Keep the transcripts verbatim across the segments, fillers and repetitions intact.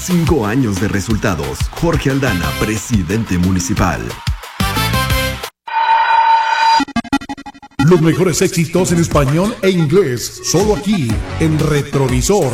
Cinco años de resultados. Jorge Aldana, presidente municipal. Los mejores éxitos en español e inglés, solo aquí, en Retrovisor.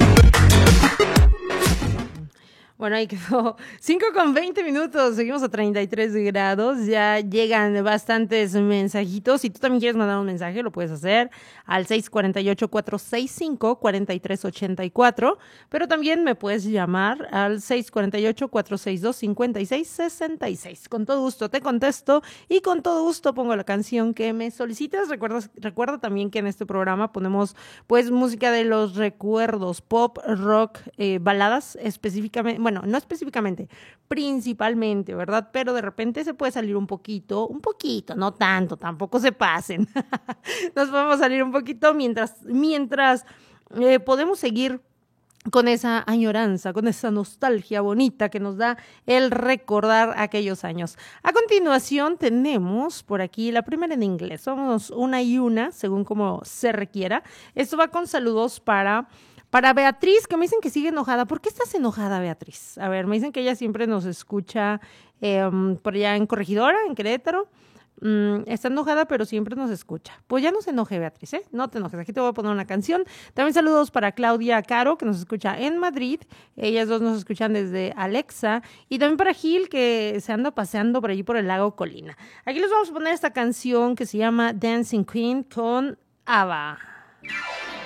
Bueno, ahí quedó cinco con veinte minutos, seguimos a treinta y tres grados, ya llegan bastantes mensajitos. Si tú también quieres mandar un mensaje, lo puedes hacer al seis cuatro ocho, cuatro seis cinco, cuatro tres ocho cuatro, pero también me puedes llamar al seis cuatro ocho, cuatro seis dos, cinco seis seis seis. Con todo gusto te contesto y con todo gusto pongo la canción que me solicites. Recuerda, recuerda también que en este programa ponemos pues música de los recuerdos, pop, rock, eh, baladas específicamente, bueno, no específicamente, principalmente, ¿verdad? Pero de repente se puede salir un poquito, un poquito, no tanto, tampoco se pasen. Nos podemos salir un poquito mientras, mientras eh, podemos seguir con esa añoranza, con esa nostalgia bonita que nos da el recordar aquellos años. A continuación tenemos por aquí la primera en inglés. Vamos una y una, según como se requiera. Esto va con saludos para... Para Beatriz, que me dicen que sigue enojada. ¿Por qué estás enojada, Beatriz? A ver, me dicen que ella siempre nos escucha eh, por allá en Corregidora, en Querétaro. Mm, está enojada, pero siempre nos escucha. Pues ya no se enoje, Beatriz, ¿eh? No te enojes, aquí te voy a poner una canción. También saludos para Claudia Caro, que nos escucha en Madrid. Ellas dos nos escuchan desde Alexa. Y también para Gil, que se anda paseando por allí por el lago Colina. Aquí les vamos a poner esta canción que se llama Dancing Queen con ABBA.